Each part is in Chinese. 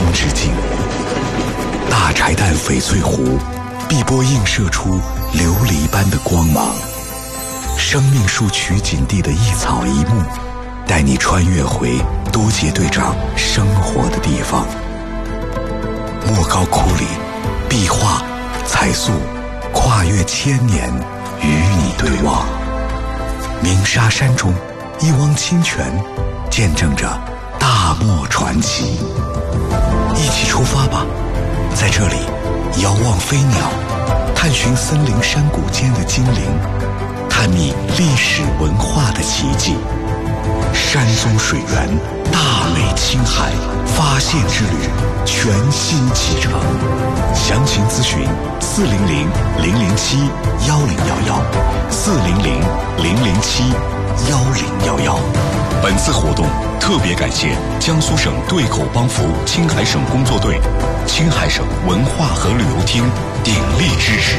之景。大柴旦翡翠湖，碧波映射出琉璃般的光芒。生命树取景地的一草一木，带你穿越回多杰队长生活的地方。莫高窟里，壁画、彩塑，跨越千年，与你对望。鸣沙山中，一汪清泉，见证着大漠传奇。一起出发吧，在这里，遥望飞鸟，探寻森林山谷间的精灵，探秘历史文化的奇迹。山宗水源，大美青海，发现之旅全新启程。详情咨询400-007-1011，400-007-1011。本次活动特别感谢江苏省对口帮扶青海省工作队、青海省文化和旅游厅鼎力支持。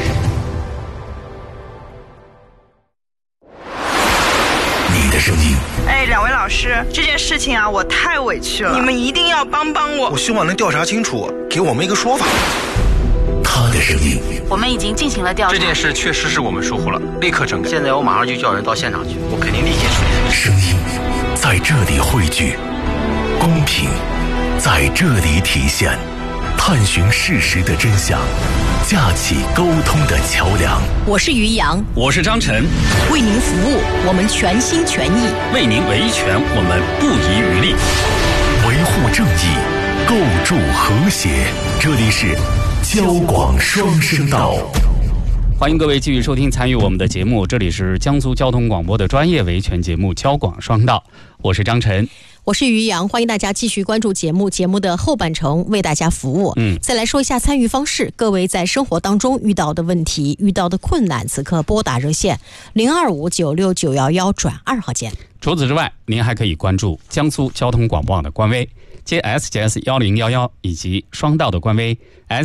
你的声音。 两位老师，这件事情啊，我太委屈了，你们一定要帮帮我。 我希望能调查清楚，给我们一个说法。 他的声音。 我们已经进行了调查， 这件事确实是我们疏忽了，立刻整改。 现在我马上就叫人到现场去，我肯定立即处理。 声音在这里汇聚，公平在这里体现，探寻事实的真相，架起沟通的桥梁。 我是于洋， 我是张晨， 为您服务，我们全心全意， 为您维权，我们不遗余力， 维护正义，构筑和谐。这里是交广双声道。 欢迎各位继续收听参与我们的节目，这里是江苏交通广播的专业维权节目交广双道，我是张晨， 我是于洋，欢迎大家继续关注节目的后半程为大家服务。再来说一下参与方式，各位在生活当中遇到的问题、遇到的困难，此刻拨打热线025969111转2号键。 除此之外，您还可以关注江苏交通广播网的官微 JSJS1011 以及双道的官微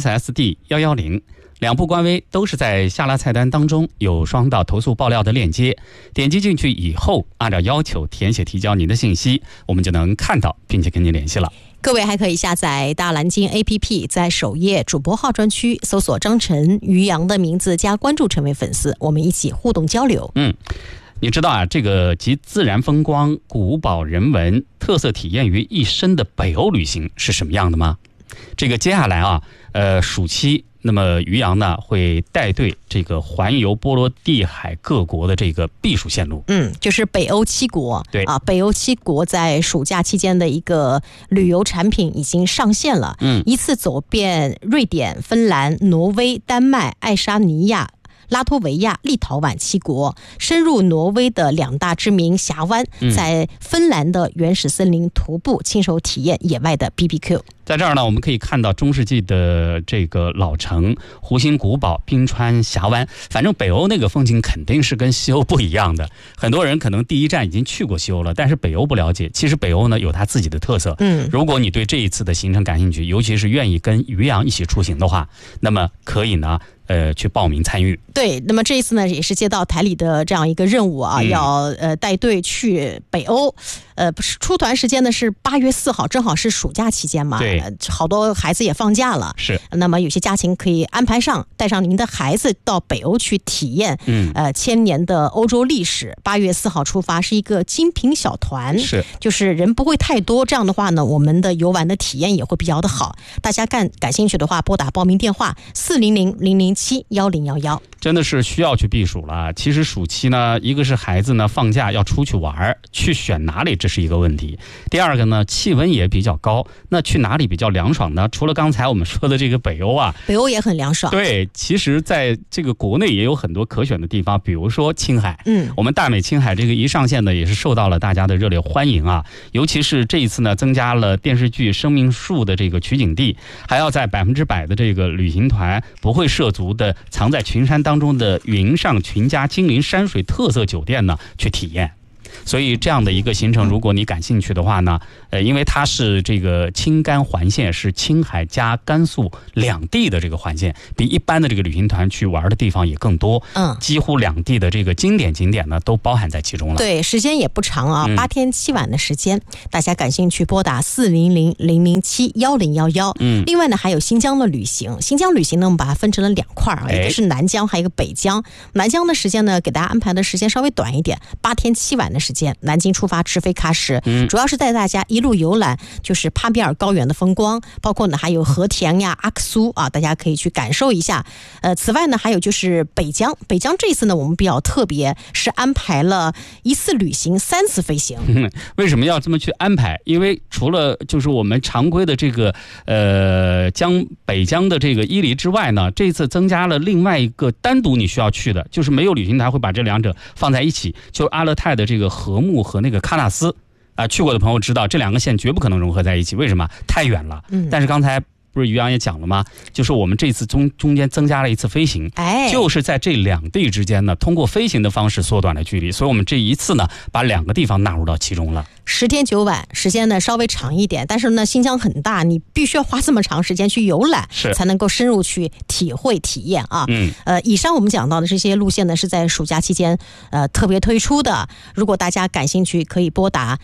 SSD110。两部官微都是在下拉菜单当中有双道投诉爆料的链接，点击进去以后，按照要求填写提交您的信息，我们就能看到并且跟您联系了。 各位还可以下载大蓝鲸 APP， 在首页主播号专区搜索张晨、于洋的名字加关注，成为粉丝，我们一起互动交流。 你知道啊，这个集自然风光、古堡人文特色体验于一身的北欧旅行是什么样的吗？这个接下来啊，暑期，那么于洋呢会带队这个环游波罗的海各国的这个避暑线路。 就是北欧7国。 对啊，北欧7国在暑假期间的一个旅游产品已经上线了。一次走遍瑞典、芬兰、挪威、丹麦、爱沙尼亚、拉脱维亚、立陶宛7国，深入挪威的2大知名峡湾，在芬兰的原始森林徒步，亲手体验野外的 BBQ。 在这儿呢，我们可以看到中世纪的这个老城、湖心古堡、冰川峡湾，反正北欧那个风景肯定是跟西欧不一样的。很多人可能第一站已经去过西欧了，但是北欧不了解。其实北欧呢有它自己的特色。如果你对这一次的行程感兴趣，尤其是愿意跟于洋一起出行的话，那么可以呢去报名参与。 对，那么这一次呢也是接到台里的这样一个任务啊，要带队去北欧。出团时间呢是8月4号，正好是暑假期间嘛。 对， 好多孩子也放假了。 是。 那么有些家庭可以安排上，带上您的孩子到北欧去体验千年的欧洲历史。8月4号出发，是一个精品小团。 是。 就是人不会太多，这样的话呢，我们的游玩的体验也会比较的好。大家感兴趣的话，拨打报名电话400-007-1011。 真的是需要去避暑了。其实暑期呢，一个是孩子呢放假要出去玩，去选哪里这是一个问题。第二个呢，气温也比较高，那去哪里比较凉爽呢？除了刚才我们说的这个北欧啊， 北欧也很凉爽。 对，其实在这个国内也有很多可选的地方，比如说青海。我们大美青海这个一上线呢，也是受到了大家的热烈欢迎啊。尤其是这一次呢，增加了电视剧《生命树》的这个取景地，还要在100%的这个旅行团不会涉足的藏在群山当中的云上群家精灵山水特色酒店呢去体验。 所以这样的一个行程，如果你感兴趣的话呢，因为它是这个青甘环线，是青海加甘肃两地的这个环线，比一般的这个旅行团去玩的地方也更多。几乎两地的这个经典景点呢都包含在其中了。 对，时间也不长啊，8天7晚的时间，大家感兴趣拨打400-007-1011。另外呢还有新疆的旅行，新疆旅行呢我们把它分成了2块啊，一个是南疆，还有一个北疆。南疆的时间呢给大家安排的时间稍微短一点，8天7晚的时间，南京出发直飞喀什，主要是带大家一路游览就是帕米尔高原的风光，包括呢还有和田呀、阿克苏啊，大家可以去感受一下。此外呢还有就是北疆，北疆这一次呢我们比较特别，是安排了1次旅行3次飞行。 为什么要这么去安排？因为除了就是我们常规的这个北疆的这个伊犁之外呢，这次增加了另外一个单独你需要去的，就是没有旅行团会把这2者放在一起，就是阿勒泰的这个禾木和那个喀纳斯去过的朋友知道这2个线绝不可能融合在一起，为什么？太远了。但是刚才不是于洋也讲了吗？就是我们这次中间增加了1次飞行，就是在这2地之间呢，通过飞行的方式缩短了距离，所以我们这一次呢，把2个地方纳入到其中了。 10天9晚，时间呢稍微长一点，但是呢新疆很大，你必须要花这么长时间去游览，才能够深入去体会体验啊。以上我们讲到的这些路线呢，是在暑假期间特别推出的。如果大家感兴趣，可以拨打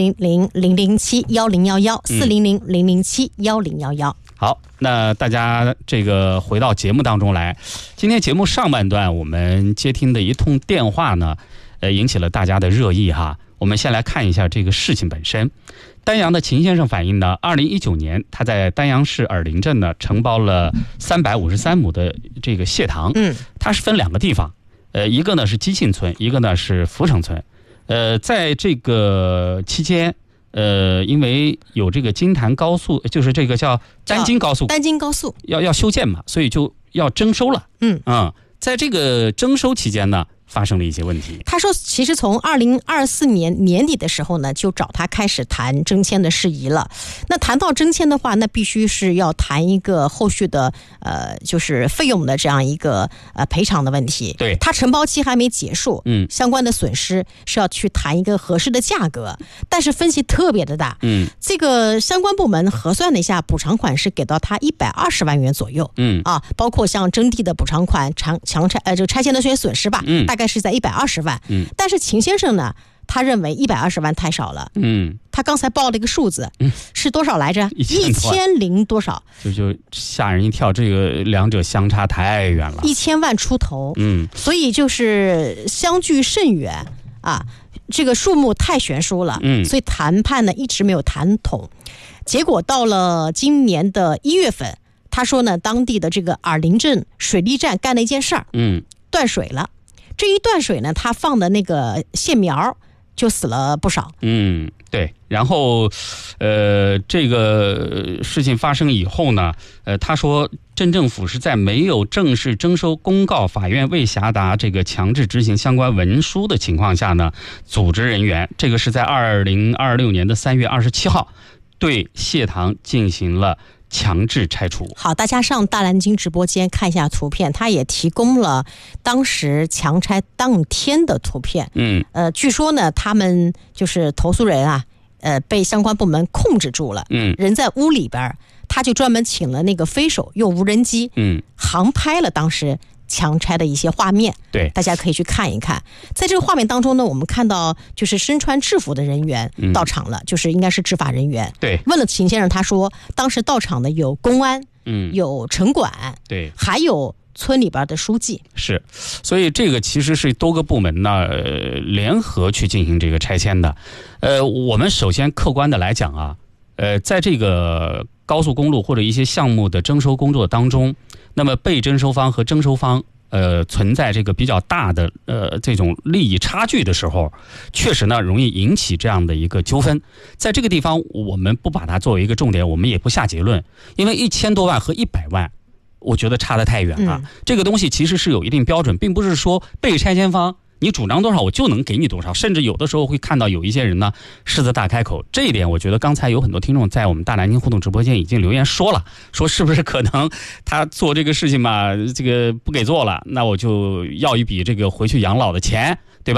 400-007-1011，400-007-1011。 好，那大家这个回到节目当中来，今天节目上半段我们接听的一通电话呢，引起了大家的热议哈。我们先来看一下这个事情本身。丹阳的秦先生反映呢，2019年他在丹阳市尔陵镇呢承包了353亩的这个蟹塘，它是分2个地方，一个呢是基信村，一个呢是福城村。在这个期间，因为有这个京潭高速，就是这个叫丹京高速要修建嘛，所以就要征收了。在这个征收期间呢，发生了一些问题。 他说其实从2024年年底的时候呢，就找他开始谈征迁的事宜了。那谈到征迁的话，那必须是要谈一个后续的就是费用的这样一个赔偿的问题。 对， 他承包期还没结束，相关的损失是要去谈一个合适的价格，但是分歧特别的大。这个相关部门核算了一下，补偿款是给到他120万元左右。包括像征地的补偿款、这个拆迁的这些损失吧，大概是在120万。但是秦先生呢，他认为120万太少了。他刚才报了一个数字，是多少来着？1000多少？ 就吓人一跳，这个2者相差太远了 ，1000万出头。所以就是相距甚远啊，这个数目太悬殊了。所以谈判呢一直没有谈拢。结果到了今年的1月份，他说呢，当地的这个尔陵镇水利站干了一件事儿，断水了。这一断水呢，他放的那个蟹苗就死了不少。 对。然后这个事情发生以后呢，他说镇政府是在没有正式征收公告，法院未下达这个强制执行相关文书的情况下呢，组织人员，这个是在2026年的3月27号对蟹塘进行了强制拆除。 好，大家上大蓝鲸直播间看一下图片，他也提供了当时强拆当天的图片。据说呢，他们就是投诉人啊，被相关部门控制住了。人在屋里边，他就专门请了那个飞手，用无人机，航拍了当时强拆的一些画面。 对， 大家可以去看一看。在这个画面当中呢，我们看到就是身穿制服的人员到场了，就是应该是执法人员。 对， 问了秦先生，他说当时到场的有公安，有城管， 对， 还有村里边的书记。 是，所以这个其实是多个部门呢联合去进行这个拆迁的。我们首先客观的来讲啊，在这个高速公路或者一些项目的征收工作当中，那么被征收方和征收方存在这个比较大的这种利益差距的时候，确实呢容易引起这样的一个纠纷。在这个地方我们不把它作为一个重点，我们也不下结论，因为1000多万和100万我觉得差得太远了。这个东西其实是有一定标准，并不是说被拆迁方你主张多少我就能给你多少，甚至有的时候会看到有一些人呢狮子大开口。这一点我觉得刚才有很多听众在我们大南京互动直播间已经留言说了，说是不是可能他做这个事情嘛，这个不给做了，那我就要一笔这个回去养老的钱，对吧？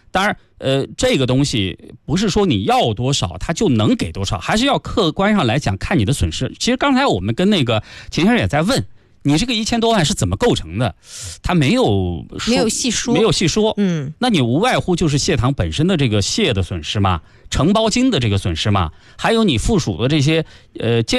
当然，这个东西不是说你要多少它就能给多少，还是要客观上来讲看你的损失。其实刚才我们跟那个秦先生也在问，你这个1000多万是怎么构成的？他没有细说。那你无外乎就是蟹塘本身的这个蟹的损失嘛，承包金的这个损失嘛，还有你附属的这些